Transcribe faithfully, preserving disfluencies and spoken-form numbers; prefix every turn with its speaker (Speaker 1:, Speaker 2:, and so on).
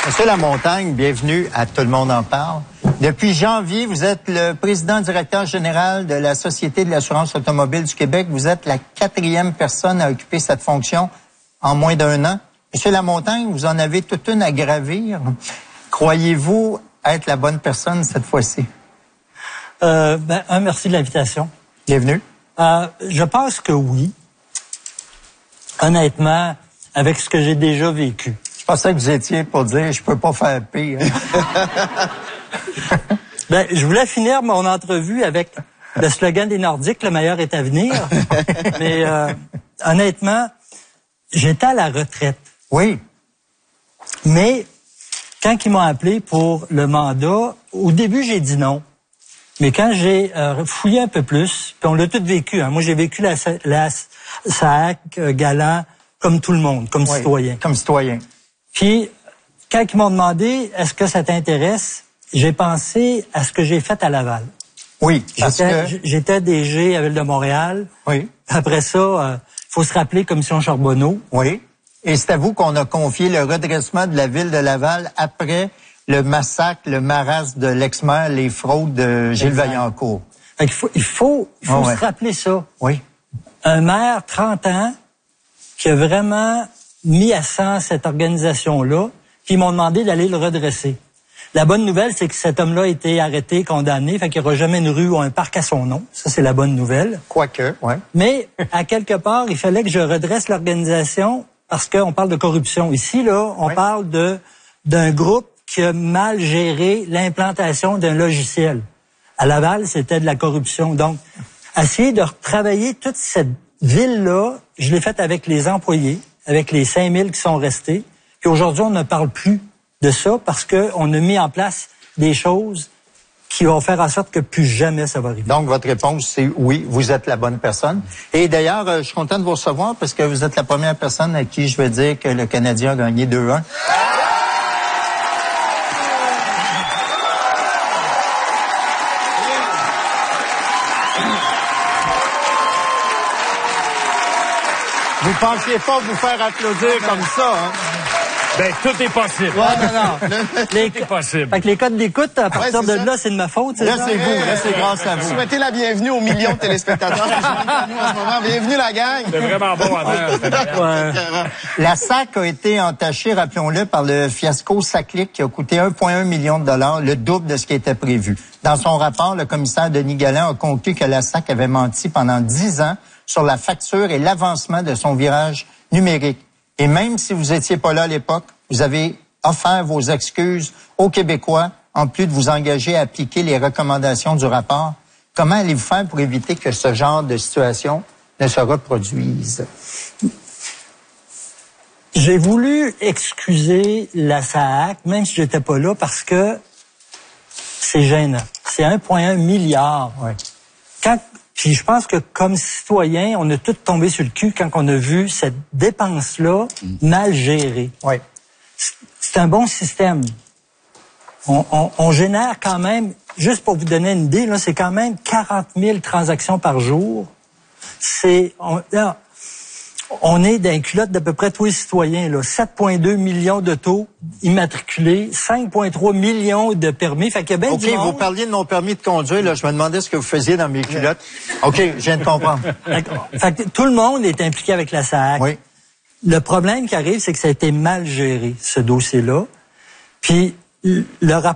Speaker 1: Monsieur Lamontagne, bienvenue à Tout le monde en parle. Depuis janvier, vous êtes le président-directeur général de la Société de l'assurance automobile du Québec. Vous êtes la quatrième personne à occuper cette fonction en moins d'un an. Monsieur Lamontagne, vous en avez toute une à gravir. Croyez-vous être la bonne personne cette fois-ci?
Speaker 2: Euh, ben, un, merci de l'invitation.
Speaker 1: Bienvenue.
Speaker 2: Euh, je pense que oui. Honnêtement, avec ce que j'ai déjà vécu.
Speaker 1: Je pensais que vous étiez pour dire « je peux pas faire pire ».
Speaker 2: Ben, je voulais finir mon entrevue avec le slogan des Nordiques, le meilleur est à venir. Mais euh, honnêtement, j'étais à la retraite.
Speaker 1: Oui.
Speaker 2: Mais quand ils m'ont appelé pour le mandat, au début, j'ai dit non. Mais quand j'ai euh, fouillé un peu plus, puis on l'a tout vécu. Hein. Moi, j'ai vécu la, la S A C euh, galant comme tout le monde, comme
Speaker 1: Oui,
Speaker 2: citoyen.
Speaker 1: Comme citoyen.
Speaker 2: Puis, quand ils m'ont demandé « est-ce que ça t'intéresse ?», j'ai pensé à ce que j'ai fait à Laval.
Speaker 1: Oui, parce
Speaker 2: J'étais,
Speaker 1: que...
Speaker 2: j'étais D G à Ville de Montréal.
Speaker 1: Oui.
Speaker 2: Après ça, il euh, faut se rappeler Commission Charbonneau.
Speaker 1: Oui. Et c'est à vous qu'on a confié le redressement de la Ville de Laval après le massacre, le marasme de l'ex-maire, les fraudes de Gilles
Speaker 2: Exact.
Speaker 1: Vaillancourt.
Speaker 2: Fait qu'il faut, il faut, il faut
Speaker 1: Oh,
Speaker 2: se
Speaker 1: ouais.
Speaker 2: rappeler ça.
Speaker 1: Oui.
Speaker 2: Un maire, trente ans, qui a vraiment mis à sang cette organisation-là, puis ils m'ont demandé d'aller le redresser. La bonne nouvelle, c'est que cet homme-là a été arrêté, condamné, fait qu'il n'y aura jamais une rue ou un parc à son nom. Ça, c'est la bonne nouvelle.
Speaker 1: Quoique, oui.
Speaker 2: Mais, à quelque part, il fallait que je redresse l'organisation parce qu'on parle de corruption. Ici, là, on
Speaker 1: Oui.
Speaker 2: parle de d'un groupe qui a mal géré l'implantation d'un logiciel. À Laval, c'était de la corruption. Donc, essayer de retravailler toute cette ville-là, je l'ai faite avec les employés, avec les cinq mille qui sont restés. Puis aujourd'hui, on ne parle plus de ça parce qu'on a mis en place des choses qui vont faire en sorte que plus jamais ça va arriver.
Speaker 1: Donc, votre réponse, c'est oui, vous êtes la bonne personne. Et d'ailleurs, euh, je suis content de vous recevoir parce que vous êtes la première personne à qui je vais dire que le Canadien a gagné deux un. Vous pensiez pas vous faire applaudir comme ça, hein?
Speaker 3: Ben, tout est possible.
Speaker 2: Ouais, non, non. Les,
Speaker 3: Tout est possible.
Speaker 2: fait que les codes d'écoute, à partir
Speaker 4: c'est
Speaker 2: de
Speaker 4: ça.
Speaker 2: là, c'est de ma faute, c'est
Speaker 1: Là,
Speaker 2: ça?
Speaker 1: c'est vous. Là, c'est grâce à vous.
Speaker 4: Souhaitez la bienvenue aux millions de téléspectateurs qui sont avec nous en ce moment. Bienvenue la gang.
Speaker 3: C'est vraiment bon à faire.
Speaker 2: Ouais.
Speaker 1: La S A C a été entachée, rappelons-le, par le fiasco Saclic qui a coûté un virgule un million de dollars, le double de ce qui était prévu. Dans son rapport, le commissaire Denis Galland a conclu que la S A C avait menti pendant dix ans sur la facture et l'avancement de son virage numérique. Et même si vous étiez pas là à l'époque, vous avez offert vos excuses aux Québécois, en plus de vous engager à appliquer les recommandations du rapport. Comment allez-vous faire pour éviter que ce genre de situation ne se reproduise?
Speaker 2: J'ai voulu excuser la S A A C, même si j'étais pas là, parce que c'est gênant. C'est un virgule un milliard.
Speaker 1: Ouais.
Speaker 2: Quand, puis je pense que comme citoyen, on a tous tombé sur le cul quand on a vu cette dépense-là mal gérée.
Speaker 1: Oui.
Speaker 2: C'est un bon système. On, on, on génère quand même, juste pour vous donner une idée, là, c'est quand même quarante mille transactions par jour. C'est, on, là, on est dans une culotte d'à peu près tous les citoyens, là. sept virgule deux millions d'autos immatriculés, cinq virgule trois millions de permis. Fait qu'il y a bien
Speaker 1: OK,
Speaker 2: du monde.
Speaker 1: vous parliez de mon permis de conduire, là. Je me demandais ce que vous faisiez dans mes culottes. OK, je viens de comprendre.
Speaker 2: Fait que tout le monde est impliqué avec la S A A C.
Speaker 1: Oui.
Speaker 2: Le problème qui arrive, c'est que ça a été mal géré, ce dossier-là. Puis, le rapport